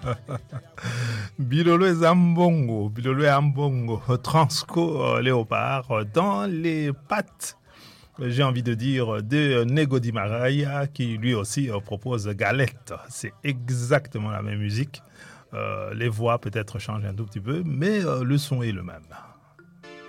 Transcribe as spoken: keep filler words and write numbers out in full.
Bilolo et Zambongo, Bilolo et Ambongo, Transco euh, Léopard, euh, dans les pattes, j'ai envie de dire, de Nego Di Maraya, qui lui aussi euh, propose Galette. C'est exactement la même musique. Euh, les voix peut-être changent un tout petit peu, mais euh, le son est le même.